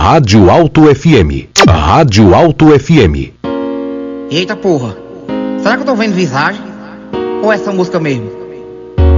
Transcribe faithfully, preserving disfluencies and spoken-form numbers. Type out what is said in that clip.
Rádio Alto F M. Rádio Alto F M. Eita porra, será que eu tô vendo visagem? Ou essa música mesmo?